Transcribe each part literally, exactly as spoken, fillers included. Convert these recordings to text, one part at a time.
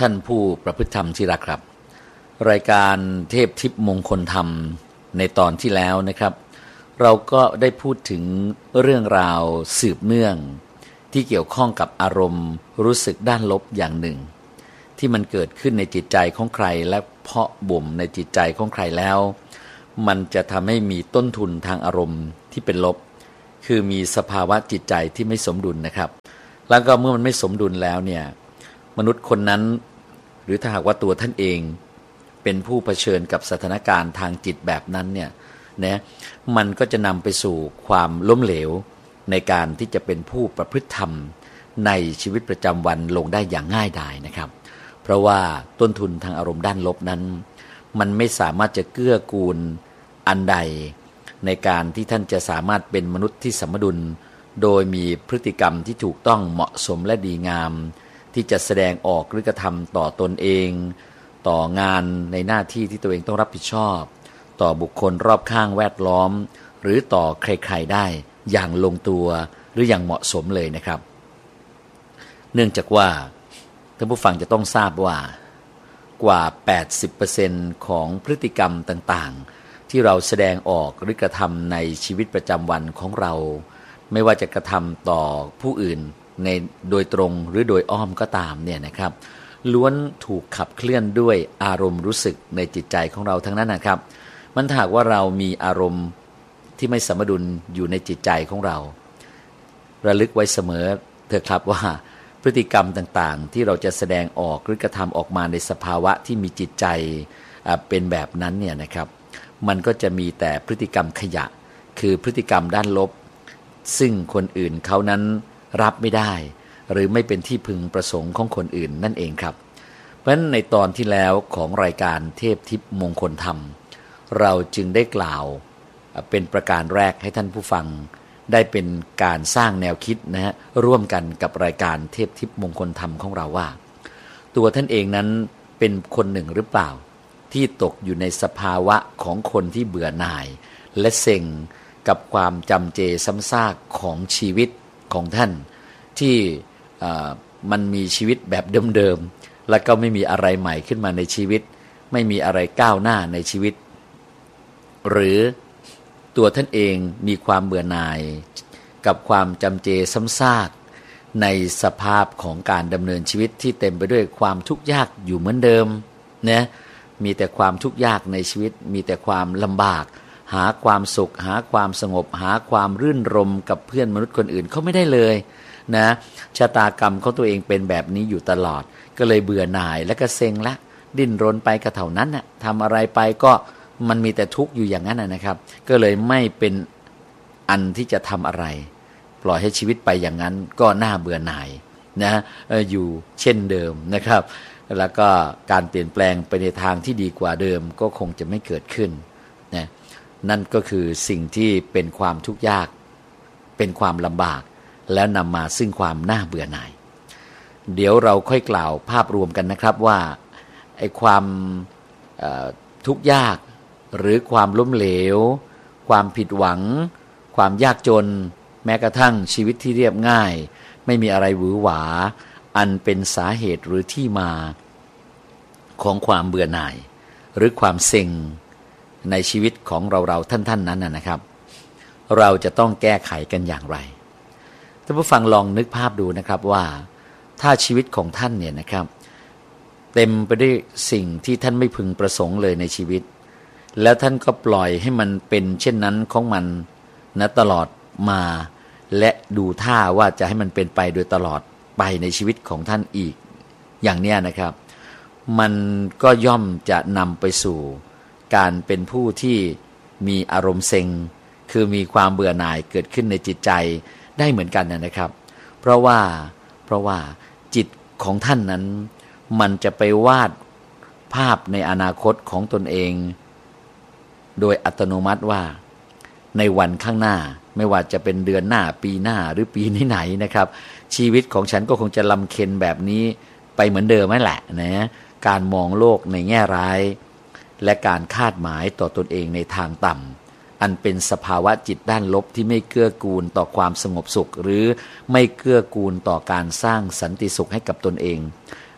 ท่านผู้ประพฤติธรรมที่รักครับรายการเทพทิพย์มงคลธรรมในตอนที่แล้วนะครับเราก็ได้พูดถึงเรื่องราวสืบเนื่องที่เกี่ยวข้องกับอารมณ์รู้สึกด้านลบอย่างหนึ่งที่มันเกิดขึ้นในจิตใจของใครและเพาะบ่มในจิตใจของใครแล้วมันจะทำให้มีต้นทุนทางอารมณ์ที่เป็นลบคือมีสภาวะจิตใจที่ไม่สมดุลนะครับแล้วก็เมื่อมันไม่สมดุลแล้วเนี่ยมนุษย์คนนั้นหรือถ้าหากว่าตัวท่านเองเป็นผู้เผชิญกับสถานการณ์ทางจิตแบบนั้นเนี่ยนะมันก็จะนำไปสู่ความล้มเหลวในการที่จะเป็นผู้ประพฤติธรรมในชีวิตประจำวันลงได้อย่างง่ายดายนะครับเพราะว่าต้นทุนทางอารมณ์ด้านลบนั้นมันไม่สามารถจะเกื้อกูลอันใดในการที่ท่านจะสามารถเป็นมนุษย์ที่สมดุลโดยมีพฤติกรรมที่ถูกต้องเหมาะสมและดีงามที่จะแสดงออกหรือกระทำต่อตนเองต่องานในหน้าที่ที่ตัวเองต้องรับผิดชอบต่อบุคคลรอบข้างแวดล้อมหรือต่อใครๆได้อย่างลงตัวหรืออย่างเหมาะสมเลยนะครับเนื่องจากว่าท่านผู้ฟังจะต้องทราบว่ากว่า แปดสิบเปอร์เซ็นต์ ของพฤติกรรมต่างๆที่เราแสดงออกหรือกระทำในชีวิตประจำวันของเราไม่ว่าจะกระทำต่อผู้อื่นในโดยตรงหรือโดยอ้อมก็ตามเนี่ยนะครับล้วนถูกขับเคลื่อนด้วยอารมณ์รู้สึกในจิตใจของเราทั้งนั้นนะครับมันถ้าหากว่าเรามีอารมณ์ที่ไม่สมดุลอยู่ในจิตใจของเราระลึกไว้เสมอเถอะครับว่าพฤติกรรมต่างๆที่เราจะแสดงออกหรือกระทำออกมาในสภาวะที่มีจิตใจเป็นแบบนั้นเนี่ยนะครับมันก็จะมีแต่พฤติกรรมขยะคือพฤติกรรมด้านลบซึ่งคนอื่นเขานั้นรับไม่ได้หรือไม่เป็นที่พึงประสงค์ของคนอื่นนั่นเองครับเพราะฉะนั้นในตอนที่แล้วของรายการเทพทิพย์มงคลธรรมเราจึงได้กล่าวเป็นประการแรกให้ท่านผู้ฟังได้เป็นการสร้างแนวคิดนะฮะร่วมกันกับรายการเทพทิพย์มงคลธรรมของเราว่าตัวท่านเองนั้นเป็นคนหนึ่งหรือเปล่าที่ตกอยู่ในสภาวะของคนที่เบื่อหน่ายและเซ็งกับความจำเจซ้ำซากของชีวิตของท่านที่มันมีชีวิตแบบเดิมๆแล้วก็ไม่มีอะไรใหม่ขึ้นมาในชีวิตไม่มีอะไรก้าวหน้าในชีวิตหรือตัวท่านเองมีความเบื่อหน่ายกับความจำเจซ้ำซากในสภาพของการดำเนินชีวิตที่เต็มไปด้วยความทุกข์ยากอยู่เหมือนเดิมนะมีแต่ความทุกข์ยากในชีวิตมีแต่ความลำบากหาความสุขหาความสงบหาความรื่นรมกับเพื่อนมนุษย์คนอื่นเขาไม่ได้เลยนะชะตากรรมของตัวเองเป็นแบบนี้อยู่ตลอดก็เลยเบื่อหน่ายและก็เซ็งละดิ้นรนไปก็เท่านั้นน่ะทำอะไรไปก็มันมีแต่ทุกข์อยู่อย่างนั้นนะครับก็เลยไม่เป็นอันที่จะทำอะไรปล่อยให้ชีวิตไปอย่างนั้นก็น่าเบื่อหน่ายนะอยู่เช่นเดิมนะครับแล้วก็การเปลี่ยนแปลงไปในทางที่ดีกว่าเดิมก็คงจะไม่เกิดขึ้นนะนั่นก็คือสิ่งที่เป็นความทุกข์ยากเป็นความลำบากแล้วนำมาซึ่งความน่าเบื่อหน่ายเดี๋ยวเราค่อยกล่าวภาพรวมกันนะครับว่าไอ้ความทุกข์ยากหรือความล้มเหลวความผิดหวังความยากจนแม้กระทั่งชีวิตที่เรียบง่ายไม่มีอะไรหวือหวาอันเป็นสาเหตุหรือที่มาของความเบื่อหน่ายหรือความเซ็งในชีวิตของเราๆท่านๆนั้นนะครับเราจะต้องแก้ไขกันอย่างไรท่านผู้ฟังลองนึกภาพดูนะครับว่าถ้าชีวิตของท่านเนี่ยนะครับเต็มไปด้วยสิ่งที่ท่านไม่พึงประสงค์เลยในชีวิตแล้วท่านก็ปล่อยให้มันเป็นเช่นนั้นของมันนะตลอดมาและดูท่าว่าจะให้มันเป็นไปโดยตลอดไปในชีวิตของท่านอีกอย่างเนี้ยนะครับมันก็ย่อมจะนำไปสู่การเป็นผู้ที่มีอารมณ์เซ็งคือมีความเบื่อหน่ายเกิดขึ้นในจิตใจได้เหมือนกันนะครับเพราะว่าเพราะว่าจิตของท่านนั้นมันจะไปวาดภาพในอนาคตของตนเองโดยอัตโนมัติว่าในวันข้างหน้าไม่ว่าจะเป็นเดือนหน้าปีหน้าหรือปีไหนๆนะครับชีวิตของฉันก็คงจะลำเค็ญแบบนี้ไปเหมือนเดิมนั่นแหละนะการมองโลกในแง่ร้ายและการคาดหมายต่อตนเองในทางต่ำอันเป็นสภาวะจิตด้านลบที่ไม่เกื้อกูลต่อความสงบสุขหรือไม่เกื้อกูลต่อการสร้างสันติสุขให้กับตนเอง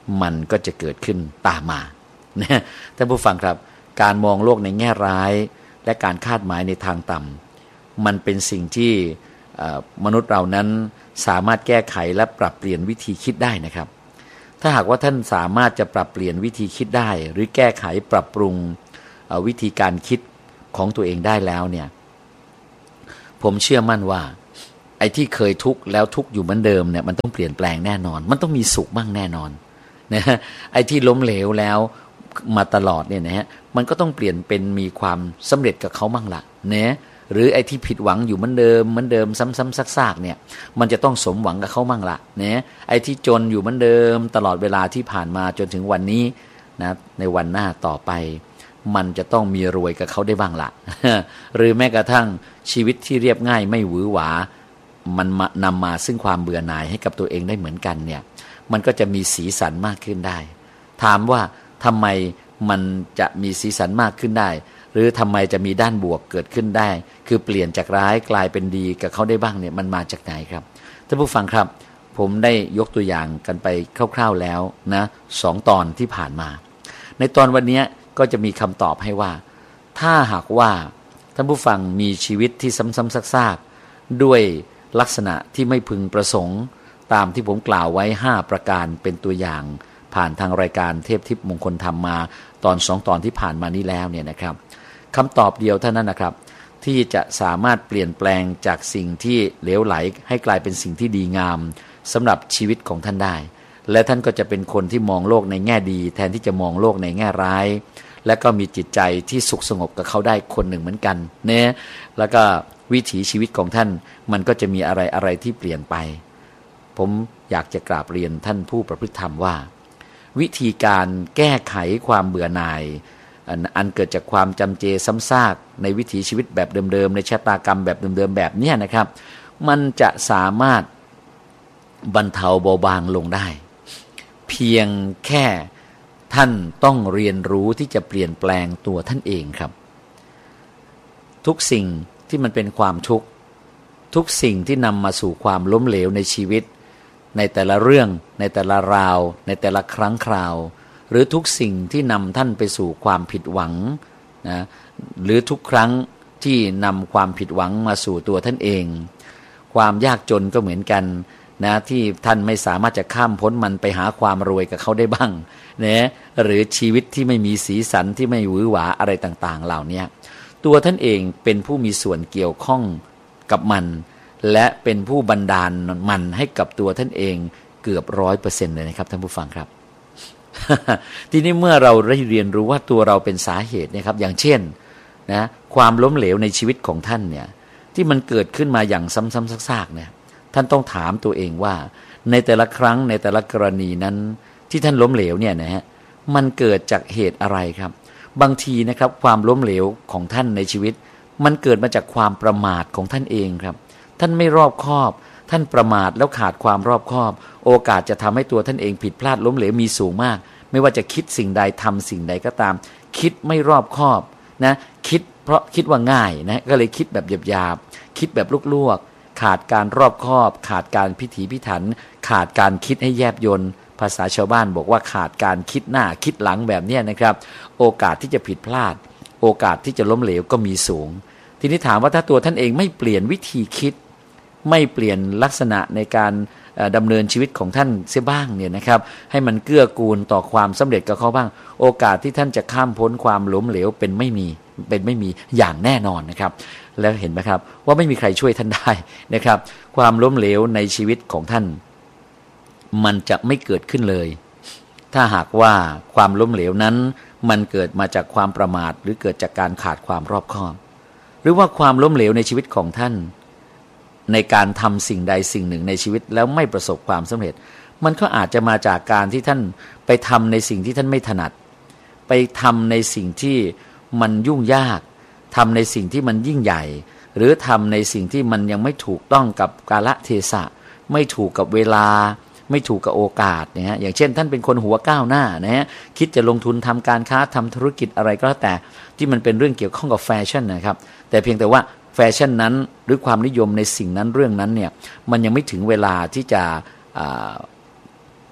มันก็จะเกิดขึ้นตามมานะท่านผู้ฟังครับการมองโลกในแง่ร้ายและการคาดหมายในทางต่ำมันเป็นสิ่งที่มนุษย์เรานั้นสามารถแก้ไขและปรับเปลี่ยนวิธีคิดได้นะครับถ้าหากว่าท่านสามารถจะปรับเปลี่ยนวิธีคิดได้หรือแก้ไขปรับปรุงวิธีการคิดของตัวเองได้แล้วเนี่ยผมเชื่อมั่นว่าไอ้ที่เคยทุกข์แล้วทุกข์อยู่เหมือนเดิมเนี่ยมันต้องเปลี่ยนแปลงแน่นอนมันต้องมีสุขบ้างแน่นอนนะไอ้ที่ล้มเหลวแล้วมาตลอดเนี่ยนะฮะมันก็ต้องเปลี่ยนเป็นมีความสำเร็จกับเขาบ้างละนะหรือไอ้ที่ผิดหวังอยู่เหมือนเดิมเหมือนเดิมซ้ำๆซากๆเนี่ยมันจะต้องสมหวังกับเขาบ้างละนะไอ้ที่จนอยู่เหมือนเดิมตลอดเวลาที่ผ่านมาจนถึงวันนี้นะในวันหน้าต่อไปมันจะต้องมีรวยกับเขาได้บ้างละหรือแม้กระทั่งชีวิตที่เรียบง่ายไม่หวือหวามันนำมาซึ่งความเบื่อหน่ายให้กับตัวเองได้เหมือนกันเนี่ยมันก็จะมีสีสันมากขึ้นได้ถามว่าทำไมมันจะมีสีสันมากขึ้นได้หรือทำไมจะมีด้านบวกเกิดขึ้นได้คือเปลี่ยนจากร้ายกลายเป็นดีกับเขาได้บ้างเนี่ยมันมาจากไหนครับท่านผู้ฟังครับผมได้ยกตัวอย่างกันไปคร่าวๆแล้วนะสองตอนที่ผ่านมาในตอนวันนี้ก็จะมีคำตอบให้ว่าถ้าหากว่าท่านผู้ฟังมีชีวิตที่ซ้ำๆซากๆด้วยลักษณะที่ไม่พึงประสงค์ตามที่ผมกล่าวไว้ห้าประการเป็นตัวอย่างผ่านทางรายการเทพทิพย์มงคลธรรมมาตอนสองตอนที่ผ่านมานี้แล้วเนี่ยนะครับคำตอบเดียวเท่านั้นนะครับที่จะสามารถเปลี่ยนแปลงจากสิ่งที่เหลวไหลให้กลายเป็นสิ่งที่ดีงามสำหรับชีวิตของท่านได้และท่านก็จะเป็นคนที่มองโลกในแง่ดีแทนที่จะมองโลกในแง่ร้ายและก็มีจิตใจที่สุขสงบกับเขาได้คนหนึ่งเหมือนกันเนี่ยแล้วก็วิถีชีวิตของท่านมันก็จะมีอะไรอะไรที่เปลี่ยนไปผมอยากจะกราบเรียนท่านผู้ประพฤติธรรมว่าวิธีการแก้ไขความเบื่อหน่ายอันเกิดจากความจำเจซ้ำซากในวิถีชีวิตแบบเดิมๆในชะตากรรมแบบเดิมๆแบบนี้นะครับมันจะสามารถบรรเทาเบาบางลงได้เพียงแค่ท่านต้องเรียนรู้ที่จะเปลี่ยนแปลงตัวท่านเองครับทุกสิ่งที่มันเป็นความทุกข์ทุกสิ่งที่นำมาสู่ความล้มเหลวในชีวิตในแต่ละเรื่องในแต่ละราวในแต่ละครั้งคราวหรือทุกสิ่งที่นำท่านไปสู่ความผิดหวังนะหรือทุกครั้งที่นำความผิดหวังมาสู่ตัวท่านเองความยากจนก็เหมือนกันนะที่ท่านไม่สามารถจะข้ามพ้นมันไปหาความรวยกับเขาได้บ้างนะหรือชีวิตที่ไม่มีสีสันที่ไม่หวือหวาอะไรต่างๆเหล่านี้ตัวท่านเองเป็นผู้มีส่วนเกี่ยวข้องกับมันและเป็นผู้บันดาลมันให้กับตัวท่านเองเกือบร้อยเปอร์เซ็นต์เลยนะครับท่านผู้ฟังครับ ทีนี้เมื่อเราได้เรียนรู้ว่าตัวเราเป็นสาเหตุนะครับอย่างเช่นนะความล้มเหลวในชีวิตของท่านเนี่ยที่มันเกิดขึ้นมาอย่างซ้ำๆซากๆเนี่ยท่านต้องถามตัวเองว่าในแต่ละครั้งในแต่ละกรณีนั้นที่ท่านล้มเหลวเนี่ยนะฮะมันเกิดจากเหตุอะไรครับบางทีนะครับความล้มเหลวของท่านในชีวิตมันเกิดมาจากความประมาทของท่านเองครับท่านไม่รอบคอบท่านประมาทแล้วขาดความรอบคอบโอกาสจะทำให้ตัวท่านเองผิดพลาดล้มเหลวมีสูงมากไม่ว่าจะคิดสิ่งใดทำสิ่งใดก็ตามคิดไม่รอบคอบนะคิดเพราะคิดว่าง่ายนะก็เลยคิดแบบหยาบๆคิดแบบลวกๆขาดการรอบคอบขาดการพิถีพิถันขาดการคิดให้แยบยลภาษาชาวบ้านบอกว่าขาดการคิดหน้าคิดหลังแบบนี้นะครับโอกาสที่จะผิดพลาดโอกาสที่จะล้มเหลวก็มีสูงทีนี้ถามว่าถ้าตัวท่านเองไม่เปลี่ยนวิธีคิดไม่เปลี่ยนลักษณะในการดำเนินชีวิตของท่านเสียบ้างเนี่ยนะครับให้มันเกื้อกูลต่อความสำเร็จกับเขาบ้างโอกาสที่ท่านจะข้ามพ้นความล้มเหลวเป็นไม่มีเป็นไม่มีอย่างแน่นอนนะครับแล้วเห็นไหมครับว่าไม่มีใครช่วยท่านได้นะครับความล้มเหลวในชีวิตของท่านมันจะไม่เกิดขึ้นเลยถ้าหากว่าความล้มเหลวนั้นมันเกิดมาจากความประมาทหรือเกิดจากการขาดความรอบคอบหรือว่าความล้มเหลวในชีวิตของท่านในการทำสิ่งใดสิ่งหนึ่งในชีวิตแล้วไม่ประสบความสำเร็จมันก็อาจจะมาจากการที่ท่านไปทำในสิ่งที่ท่านไม่ถนัดไปทำในสิ่งที่มันยุ่งยากทำในสิ่งที่มันยิ่งใหญ่หรือทำในสิ่งที่มันยังไม่ถูกต้องกับกาลเทศะไม่ถูกกับเวลาไม่ถูกกับโอกาสนะฮะอย่างเช่นท่านเป็นคนหัวก้าวหน้านะฮะคิดจะลงทุนทำการค้าทำธุรกิจอะไรก็แล้วแต่ที่มันเป็นเรื่องเกี่ยวข้องกับแฟชั่นนะครับแต่เพียงแต่ว่าแฟชั่นนั้นหรือความนิยมในสิ่งนั้นเรื่องนั้นเนี่ยมันยังไม่ถึงเวลาที่จะ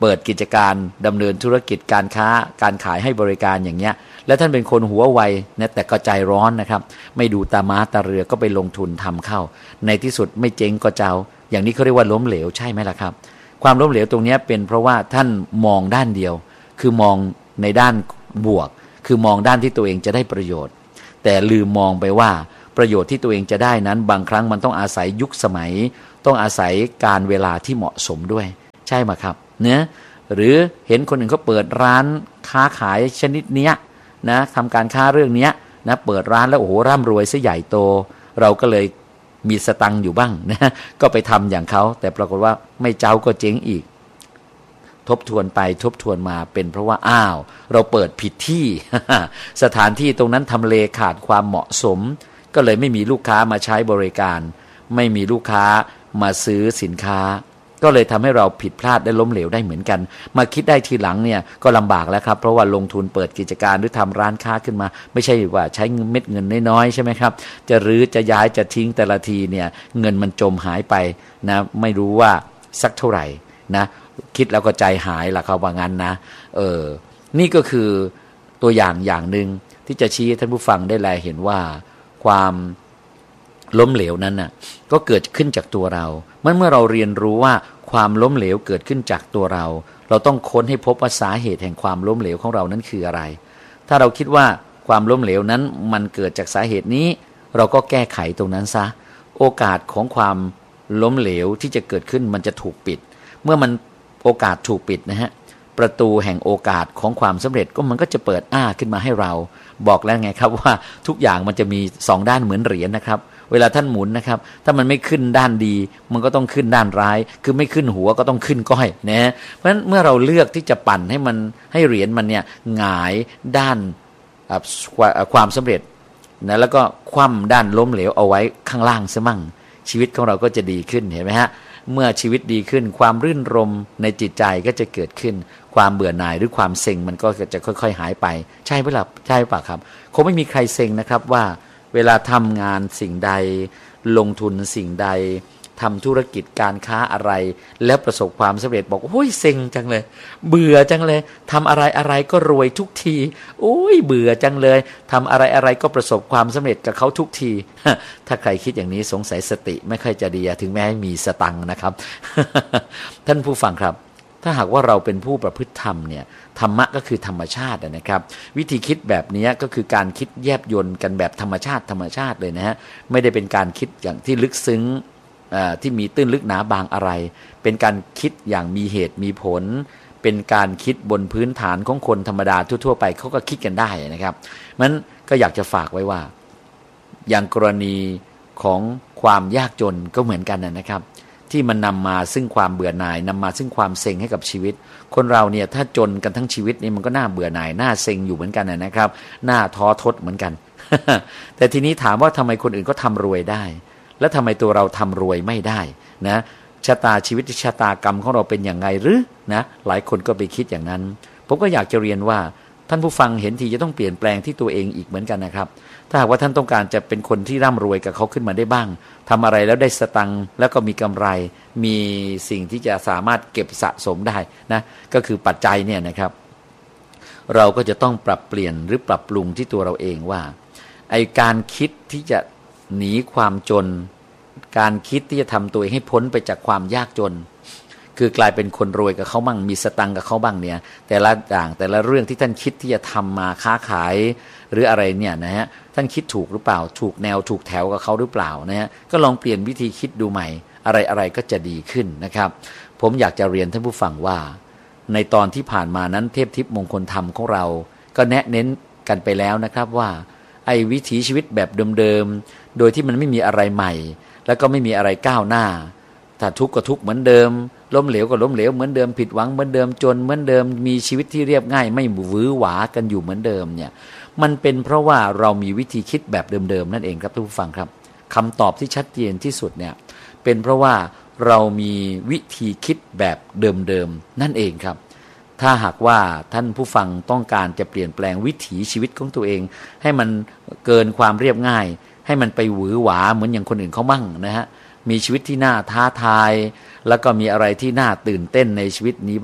เปิดกิจการดำเนินธุรกิจการค้าการขายให้บริการอย่างเงี้ยแล้วท่านเป็นคนหัวไวนะแต่ก็ใจร้อนนะครับไม่ดูตาม้าตาเรือก็ไปลงทุนทำเข้าในที่สุดไม่เจ๊งก็เจ้าอย่างนี้เขาเรียกว่าล้มเหลวใช่ไหมล่ะครับความล้มเหลวตรงนี้เป็นเพราะว่าท่านมองด้านเดียวคือมองในด้านบวกคือมองด้านที่ตัวเองจะได้ประโยชน์แต่ลืมมองไปว่าประโยชน์ที่ตัวเองจะได้นั้นบางครั้งมันต้องอาศัยยุคสมัยต้องอาศัยการเวลาที่เหมาะสมด้วยใช่ไหมครับเนื้อหรือเห็นคนอื่นเขาเปิดร้านค้าขายชนิดเนี้ยนะทำการค้าเรื่องเนี้ยนะเปิดร้านแล้วโอ้โหร่ำรวยซะใหญ่โตเราก็เลยมีสตังค์อยู่บ้างนะก็ไปทำอย่างเขาแต่ปรากฏว่าไม่เจ้าก็เจ๊งอีกทบทวนไปทบทวนมาเป็นเพราะว่าอ้าวเราเปิดผิดที่ สถานที่ตรงนั้นทำเลขาดความเหมาะสมก็เลยไม่มีลูกค้ามาใช้บริการไม่มีลูกค้ามาซื้อสินค้าก็เลยทำให้เราผิดพลาดได้ล้มเหลวได้เหมือนกันมาคิดได้ทีหลังเนี่ยก็ลำบากแล้วครับเพราะว่าลงทุนเปิดกิจการหรือทำร้านค้าขึ้นมาไม่ใช่ว่าใช้เม็ดเงินน้อยๆใช่ไหมครับจะรื้อจะย้ายจะทิ้งแต่ละทีเนี่ยเงินมันจมหายไปนะไม่รู้ว่าสักเท่าไหร่นะคิดแล้วก็ใจหายล่ะครับว่างั้นนะเออนี่ก็คือตัวอย่างอย่างหนึ่งที่จะชี้ให้ท่านผู้ฟังได้แลเห็นว่าความล้มเหลวนั้นน่ะก็เกิดขึ้นจากตัวเราเมื่อเมื่อเราเรียนรู้ว่าความล้มเหลวเกิดขึ้นจากตัวเราเราต้องค้นให้พบว่าสาเหตุแห่งความล้มเหลวของเรานั้นคืออะไรถ้าเราคิดว่าความล้มเหลวนั้นมันเกิดจากสาเหตุนี้เราก็แก้ไขตรงนั้นซะโอกาสของความล้มเหลวที่จะเกิดขึ้นมันจะถูกปิดเมื่อมันโอกาสถูกปิดนะฮะประตูแห่งโอกาสของความสำเร็จก็มันก็จะเปิดอ้าขึ้นมาให้เราบอกแล้วไงครับว่าทุกอย่างมันจะมีสองด้านเหมือนเหรียญนะครับเวลาท่านหมุนนะครับถ้ามันไม่ขึ้นด้านดีมันก็ต้องขึ้นด้านร้ายคือไม่ขึ้นหัวก็ต้องขึ้นก้อยนะเพราะฉะนั้นเมื่อเราเลือกที่จะปั่นให้มันให้เหรียญมันเนี่ยหงายด้านความสำเร็จนะแล้วก็คว่ำด้านล้มเหลวเอาไว้ข้างล่างซะมั่งชีวิตของเราก็จะดีขึ้นเห็นไหมฮะเมื่อชีวิตดีขึ้นความรื่นรมในจิตใจก็จะเกิดขึ้นความเบื่อหน่ายหรือความเซ็งมันก็จะค่อยๆหายไปใช่ไหมล่ะใช่ป่ะครับคงไม่มีใครเซ็งนะครับว่าเวลาทำงานสิ่งใดลงทุนสิ่งใดทำธุรกิจการค้าอะไรแล้วประสบความสำเร็จบอกโอ้ยเซ็งจังเลยเบื่อจังเลยทำอะไรอะไรก็รวยทุกทีโอ้ยเบื่อจังเลยทำอะไรอะไรก็ประสบความสำเร็จกับเขาทุกทีถ้าใครคิดอย่างนี้สงสัยสติไม่ค่อยจะดีถึงแม้มีสตังค์นะครับ ท่านผู้ฟังครับถ้าหากว่าเราเป็นผู้ประพฤติธรรมเนี่ยธรรมะก็คือธรรมชาตินะครับวิธีคิดแบบนี้ก็คือการคิดแยบยลกันแบบธรรมชาติธรรมชาติเลยนะฮะไม่ได้เป็นการคิดอย่างที่ลึกซึ้งที่มีตื้นลึกหนาบางอะไรเป็นการคิดอย่างมีเหตุมีผลเป็นการคิดบนพื้นฐานของคนธรรมดาทั่วๆไปเขาก็คิดกันได้นะครับมันก็อยากจะฝากไว้ว่าอย่างกรณีของความยากจนก็เหมือนกันนะครับที่มันนำมาซึ่งความเบื่อหน่ายนำมาซึ่งความเซ็งให้กับชีวิตคนเราเนี่ยถ้าจนกันทั้งชีวิตนี่มันก็น่าเบื่อหน่ายน่าเซ็งอยู่เหมือนกันนะครับน่าท้อทดเหมือนกัน แต่ทีนี้ถามว่าทำไมคนอื่นก็ทำรวยได้แล้วทำไมตัวเราทำรวยไม่ได้นะชะตาชีวิตชะตากรรมของเราเป็นอย่างไรหรือนะหลายคนก็ไปคิดอย่างนั้นผมก็อยากจะเรียนว่าท่านผู้ฟังเห็นทีจะต้องเปลี่ยนแปลงที่ตัวเองอีกเหมือนกันนะครับถ้าหากว่าท่านต้องการจะเป็นคนที่ร่ำรวยกับเขาขึ้นมาได้บ้างทำอะไรแล้วได้สตังค์แล้วก็มีกำไรมีสิ่งที่จะสามารถเก็บสะสมได้นะก็คือปัจจัยเนี่ยนะครับเราก็จะต้องปรับเปลี่ยนหรือปรับปรุงที่ตัวเราเองว่าไอการคิดที่จะหนีความจนการคิดที่จะทำตัวเองให้พ้นไปจากความยากจนคือกลายเป็นคนรวยกับเขาบ้างมีสตังค์กับเขาบ้างเนี่ยแต่ละอย่างแต่ละเรื่องที่ท่านคิดที่จะทำมาค้าขายหรืออะไรเนี่ยนะฮะท่านคิดถูกหรือเปล่าถูกแนวถูกแถวกับเขาหรือเปล่านะฮะก็ลองเปลี่ยนวิธีคิดดูใหม่อะไรอะไรก็จะดีขึ้นนะครับผมอยากจะเรียนท่านผู้ฟังว่าในตอนที่ผ่านมานั้นเทพทิพย์มงคลธรรมของเราก็แนะเน้นกันไปแล้วนะครับว่าไอ้วิถีชีวิตแบบเดิมๆโดยที่มันไม่มีอะไรใหม่แล้วก็ไม่มีอะไรก้าวหน้าถ้าทุกข์ก็ทุกข์เหมือนเดิมล้มเหลวก็ล้มเหลวเหมือนเดิมผิดหวังเหมือนเดิมจนเหมือนเดิมมีชีวิตที่เรียบง่ายไม่หวือหวากันอยู่เหมือนเดิมเนี่ยมันเป็นเพราะว่าเรามีวิธีคิดแบบเดิมๆนั่นเองครับทุกผู้ฟังครับคำตอบที่ชัดเจนที่สุดเนี่ยเป็นเพราะว่าเรามีวิธีคิดแบบเดิมๆนั่นเองครับถ้าหากว่าท่านผู้ฟังต้องการจะเปลี่ยนแปลงวิถีชีวิตของตัวเองให้มันเกินความเรียบง่ายให้มันไปหวือหวาเหมือนอย่างคนอื่นเขามั่งนะฮะมีชีวิตที่น่าท้าทายแล้วก็มีอะไรที่น่าตื่นเต้นในชีวิตนี้บ้าง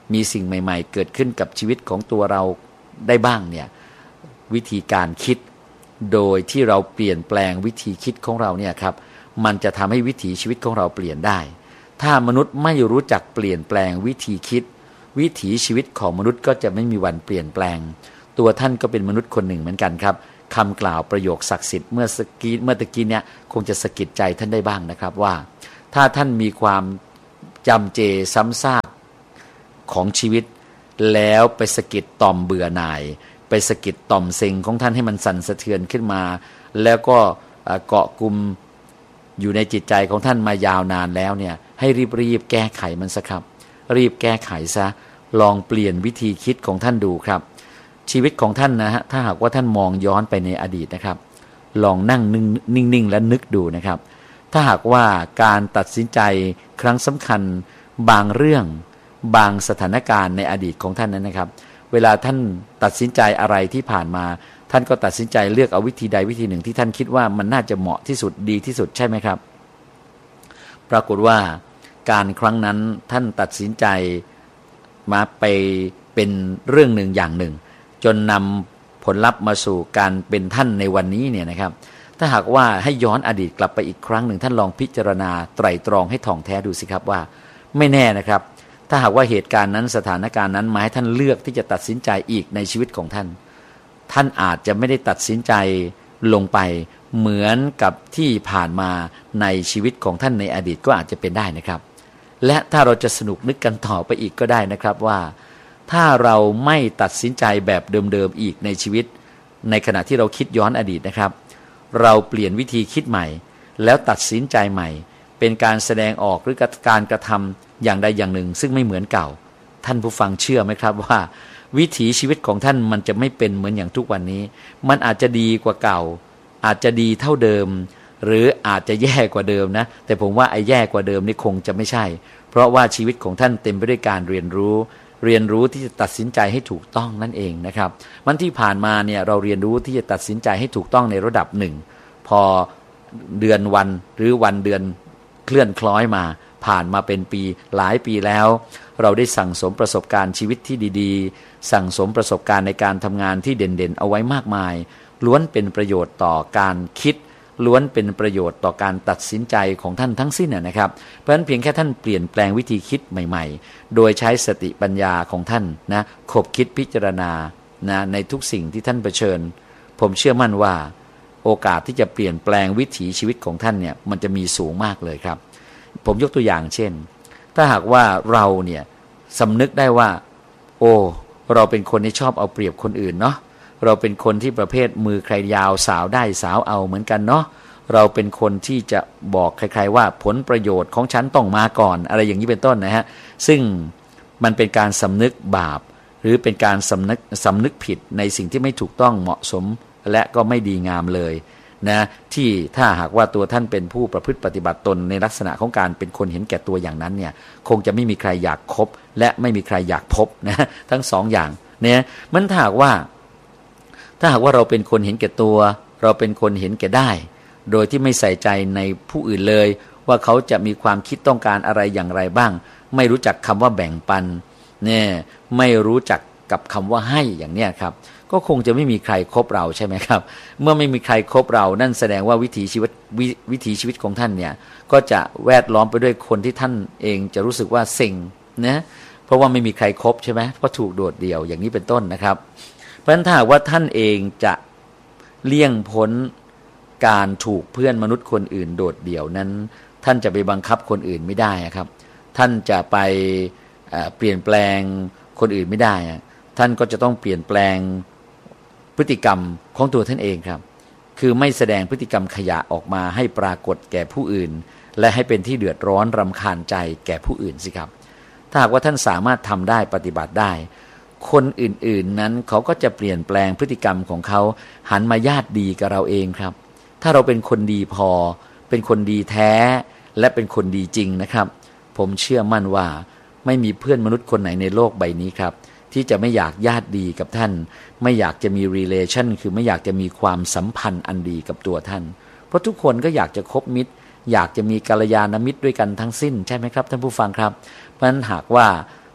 มีสิ่งใหม่ๆเกิดขึ้นกับชีวิตของตัวเราได้บ้างเนี่ยวิธีการคิดโดยที่เราเปลี่ยนแปลงวิธีคิดของเราเนี่ยครับมันจะทำให้วิถีชีวิตของเราเปลี่ยนได้ถ้ามนุษย์ไม่รู้จักเปลี่ยนแปลงวิธีคิดวิถีชีวิตของมนุษย์ก็จะไม่มีวันเปลี่ยนแปลงตัวท่านก็เป็นมนุษย์คนหนึ่งเหมือนกันครับคำกล่าวประโยคศักดิ์สิทธิ์เมื่อสกี้เมื่อตะกี้เนี่ยคงจะสะกิดใจท่านได้บ้างนะครับว่าถ้าท่านมีความจำเจซ้ำซากของชีวิตแล้วไปสะกิดต่อมเบื่อหน่ายไปสะกิดต่อมเซ็งของท่านให้มันสั่นสะเทือนขึ้นมาแล้วก็เกาะกลุ่มอยู่ในจิตใจของท่านมายาวนานแล้วเนี่ยให้รีบๆแก้ไขมันซะครับรีบแก้ไขซะลองเปลี่ยนวิธีคิดของท่านดูครับชีวิตของท่านนะฮะถ้าหากว่าท่านมองย้อนไปในอดีตนะครับลองนั่งนิ่งๆและนึกดูนะครับถ้าหากว่าการตัดสินใจครั้งสำคัญบางเรื่องบางสถานการณ์ในอดีตของท่านนั้นนะครับเวลาท่านตัดสินใจอะไรที่ผ่านมาท่านก็ตัดสินใจเลือกเอาวิธีใดวิธีหนึ่งที่ท่านคิดว่ามันน่าจะเหมาะที่สุดดีที่สุดใช่ไหมครับปรากฏว่าการครั้งนั้นท่านตัดสินใจมาไปเป็นเรื่องหนึ่งอย่างหนึ่งจนนำผลลัพธ์มาสู่การเป็นท่านในวันนี้เนี่ยนะครับถ้าหากว่าให้ย้อนอดีตกลับไปอีกครั้งหนึ่งท่านลองพิจารณาไตร่ตรองให้ถ่องแท้ดูสิครับว่าไม่แน่นะครับถ้าหากว่าเหตุการณ์นั้นสถานการณ์นั้นมาให้ท่านเลือกที่จะตัดสินใจอีกในชีวิตของท่านท่านอาจจะไม่ได้ตัดสินใจลงไปเหมือนกับที่ผ่านมาในชีวิตของท่านในอดีตก็อาจจะเป็นได้นะครับและถ้าเราจะสนุกนึกกันต่อไปอีกก็ได้นะครับว่าถ้าเราไม่ตัดสินใจแบบเดิมๆอีกในชีวิตในขณะที่เราคิดย้อนอดีตนะครับเราเปลี่ยนวิธีคิดใหม่แล้วตัดสินใจใหม่เป็นการแสดงออกหรือการกระทำอย่างใดอย่างหนึ่งซึ่งไม่เหมือนเก่าท่านผู้ฟังเชื่อไหมครับว่าวิถีชีวิตของท่านมันจะไม่เป็นเหมือนอย่างทุกวันนี้มันอาจจะดีกว่าเก่าอาจจะดีเท่าเดิมหรืออาจจะแย่กว่าเดิมนะแต่ผมว่าไอ้แย่กว่าเดิมนี่คงจะไม่ใช่เพราะว่าชีวิตของท่านเต็มไปด้วยการเรียนรู้เรียนรู้ที่จะตัดสินใจให้ถูกต้องนั่นเองนะครับมันที่ผ่านมาเนี่ยเราเรียนรู้ที่จะตัดสินใจให้ถูกต้องในระดับหนึ่งพอเดือนวันหรือวันเดือนเคลื่อนคล้อยมาผ่านมาเป็นปีหลายปีแล้วเราได้สั่งสมประสบการณ์ชีวิตที่ดีๆสั่งสมประสบการณ์ในการทำงานที่เด่นๆเอาไว้มากมายล้วนเป็นประโยชน์ต่อการคิดล้วนเป็นประโยชน์ต่อการตัดสินใจของท่านทั้งสิ้นนะครับเพราะฉะนั้นเพียงแค่ท่านเปลี่ยนแปลงวิธีคิดใหม่ๆโดยใช้สติปัญญาของท่านนะคบคิดพิจารณานะในทุกสิ่งที่ท่านเผชิญผมเชื่อมั่นว่าโอกาสที่จะเปลี่ยนแปลงวิถีชีวิตของท่านเนี่ยมันจะมีสูงมากเลยครับผมยกตัวอย่างเช่นถ้าหากว่าเราเนี่ยสำนึกได้ว่าโอ้เราเป็นคนที่ชอบเอาเปรียบคนอื่นเนาะเราเป็นคนที่ประเภทมือใครยาวสาวได้สาวเอาเหมือนกันเนาะเราเป็นคนที่จะบอกใครๆว่าผลประโยชน์ของฉันต้องมาก่อนอะไรอย่างนี้เป็นต้นนะฮะซึ่งมันเป็นการสำนึกบาปหรือเป็นการสำนึกสำนึกผิดในสิ่งที่ไม่ถูกต้องเหมาะสมและก็ไม่ดีงามเลยนะที่ถ้าหากว่าตัวท่านเป็นผู้ประพฤติปฏิบัติตนในลักษณะของการเป็นคนเห็นแก่ตัวอย่างนั้นเนี่ยคงจะไม่มีใครอยากคบและไม่มีใครอยากพบนะทั้งสองอย่างเนี่ยมันถ้าหากว่าถ้าหากว่าเราเป็นคนเห็นแก่ตัวเราเป็นคนเห็นแก่ได้โดยที่ไม่ใส่ใจในผู้อื่นเลยว่าเขาจะมีความคิดต้องการอะไรอย่างไรบ้างไม่รู้จักคำว่าแบ่งปันเนี่ยไม่รู้จักกับคำว่าให้อย่างเนี้ยครับก็คงจะไม่มีใครคบเราใช่ไหมครับเมื่อไม่มีใครคบเรานั่นแสดงว่าวิถีชีวิต ว, วิถีชีวิตของท่านเนี่ยก็จะแวดล้อมไปด้วยคนที่ท่านเองจะรู้สึกว่าเซ็งนะเพราะว่าไม่มีใครคบใช่ไหมเพราะถูกโดดเดี่ยวอย่างนี้เป็นต้นนะครับเพราะฉะนั้นถ้าว่าท่านเองจะเลี่ยงพ้นการถูกเพื่อนมนุษย์คนอื่นโดดเดี่ยวนั้นท่านจะไปบังคับคนอื่นไม่ได้ครับท่านจะไปเปลี่ยนแปลงคนอื่นไม่ได้ท่านก็จะต้องเปลี่ยนแปลงพฤติกรรมของตัวท่านเองครับคือไม่แสดงพฤติกรรมขยะออกมาให้ปรากฏแก่ผู้อื่นและให้เป็นที่เดือดร้อนรำคาญใจแก่ผู้อื่นสิครับถ้าหากว่าท่านสามารถทำได้ปฏิบัติได้คนอื่นๆนั้นเขาก็จะเปลี่ยนแปลงพฤติกรรมของเขาหันมาญาติดีกับเราเองครับถ้าเราเป็นคนดีพอเป็นคนดีแท้และเป็นคนดีจริงนะครับผมเชื่อมั่นว่าไม่มีเพื่อนมนุษย์คนไหนในโลกใบนี้ครับที่จะไม่อยากญาติดีกับท่านไม่อยากจะมี relation คือไม่อยากจะมีความสัมพันธ์อันดีกับตัวท่านเพราะทุกคนก็อยากจะคบมิตรอยากจะมีกัลยาณมิตรด้วยกันทั้งสิ้นใช่ไหมครับท่านผู้ฟังครับเพราะฉะนั้นหากว่า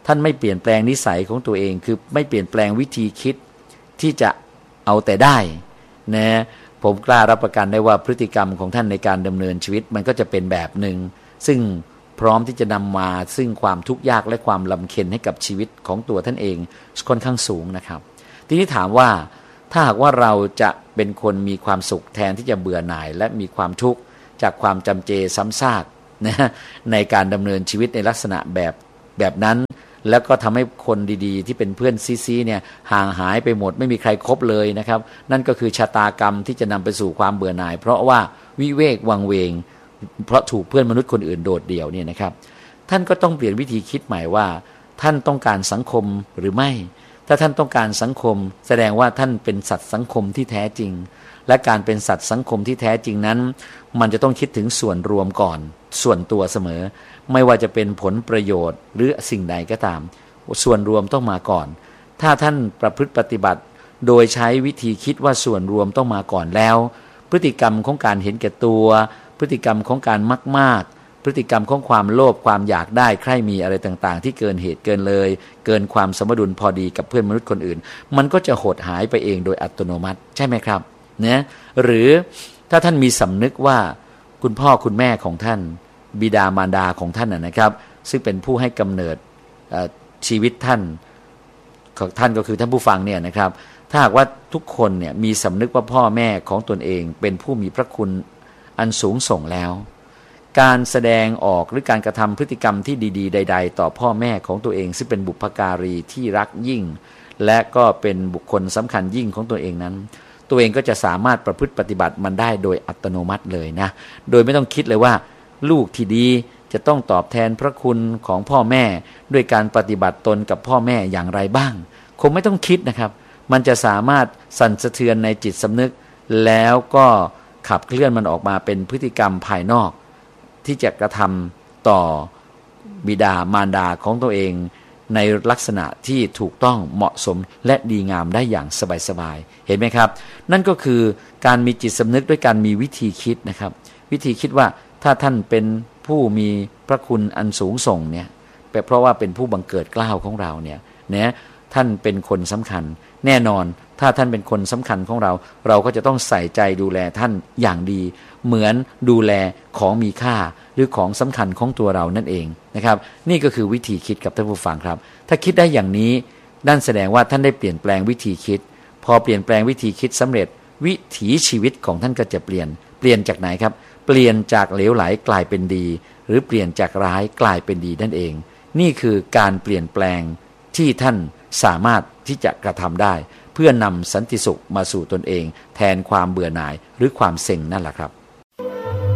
ท่านไม่เปลี่ยนแปลงนิสัยของตัวเองคือไม่เปลี่ยนแปลงวิธีคิดที่จะเอาแต่ได้นะผมกล้ารับประกันได้ว่าพฤติกรรมของท่านในการดำเนินชีวิตมันก็จะเป็นแบบหนึ่งซึ่งพร้อมที่จะนำมาซึ่งความทุกข์ยากและความลำเค็ญให้กับชีวิตของตัวท่านเองค่อนข้างสูงนะครับทีนี้ถามว่าถ้าหากว่าเราจะเป็นคนมีความสุขแทนที่จะเบื่อหน่ายและมีความทุกข์จากความจำเจซ้ำซากนะในการดำเนินชีวิตในลักษณะแบบแบบนั้นแล้วก็ทำให้คนดีๆที่เป็นเพื่อนซีๆเนี่ยห่างหายไปหมดไม่มีใครคบเลยนะครับนั่นก็คือชะตากรรมที่จะนำไปสู่ความเบื่อหน่ายเพราะว่าวิเวกวังเวงเพราะถูกเพื่อนมนุษย์คนอื่นโดดเดี่ยวเนี่ยนะครับท่านก็ต้องเปลี่ยนวิธีคิดใหม่ว่าท่านต้องการสังคมหรือไม่ถ้าท่านต้องการสังคมแสดงว่าท่านเป็นสัตว์สังคมที่แท้จริงและการเป็นสัตว์สังคมที่แท้จริงนั้นมันจะต้องคิดถึงส่วนรวมก่อนส่วนตัวเสมอไม่ว่าจะเป็นผลประโยชน์หรือสิ่งใดก็ตามส่วนรวมต้องมาก่อนถ้าท่านประพฤติปฏิบัติโดยใช้วิธีคิดว่าส่วนรวมต้องมาก่อนแล้วพฤติกรรมของการเห็นแก่ตัวพฤติกรรมของการมากๆพฤติกรรมของความโลภความอยากได้ใคร่มีอะไรต่างๆที่เกินเหตุเกินเลยเกินความสมดุลพอดีกับเพื่อนมนุษย์คนอื่นมันก็จะหดหายไปเองโดยอัตโนมัติใช่ไหมครับเนี่ยหรือถ้าท่านมีสำนึกว่าคุณพ่อคุณแม่ของท่านบิดามารดาของท่านนะครับซึ่งเป็นผู้ให้กำเนิดชีวิตท่านของท่านก็คือท่านผู้ฟังเนี่ยนะครับถ้าหากว่าทุกคนเนี่ยมีสำนึกว่าพ่อแม่ของตนเองเป็นผู้มีพระคุณอันสูงส่งแล้วการแสดงออกหรือการกระทำพฤติกรรมที่ดีๆใดๆต่อพ่อแม่ของตัวเองซึ่งเป็นบุพการีที่รักยิ่งและก็เป็นบุคคลสำคัญยิ่งของตัวเองนั้นตัวเองก็จะสามารถประพฤติปฏิบัติมันได้โดยอัตโนมัติเลยนะโดยไม่ต้องคิดเลยว่าลูกที่ดีจะต้องตอบแทนพระคุณของพ่อแม่ด้วยการปฏิบัติตนกับพ่อแม่อย่างไรบ้างคงไม่ต้องคิดนะครับมันจะสามารถสั่นสะเทือนในจิตสำนึกแล้วก็ขับเคลื่อนมันออกมาเป็นพฤติกรรมภายนอกที่จะกระทำต่อบิดามารดาของตัวเองในลักษณะที่ถูกต้องเหมาะสมและดีงามได้อย่างสบายๆเห็นไหมครับนั่นก็คือการมีจิตสำนึกด้วยการมีวิธีคิดนะครับวิธีคิดว่าถ้าท่านเป็นผู้มีพระคุณอันสูงส่งเนี่ยเป็นเพราะว่าเป็นผู้บังเกิดเกล้าของเราเนี่ยนะท่านเป็นคนสำคัญแน่นอนถ้าท่านเป็นคนสำคัญของเราเราก็จะต้องใส่ใจดูแลท่านอย่างดีเหมือนดูแลของมีค่าหรือของสำคัญของตัวเรานั่นเองนะครับนี่ก็คือวิธีคิดกับท่านผู้ฟังครับถ้าคิดได้อย่างนี้นั่นแสดงว่าท่านได้เปลี่ยนแปลงวิธีคิดพอเปลี่ยนแปลงวิธีคิดสำเร็จวิถีชีวิตของท่านก็จะเปลี่ยนเปลี่ยนจากไหนครับเปลี่ยนจากเหลวไหลกลายเป็นดีหรือเปลี่ยนจากร้ายกลายเป็นดีนั่นเองนี่คือการเปลี่ยนแปลงที่ท่านสามารถที่จะกระทำได้เพื่อนำสันติสุขมาสู่ตนเองแทนความเบื่อหน่ายหรือความเซ็งนั่นแหละครับ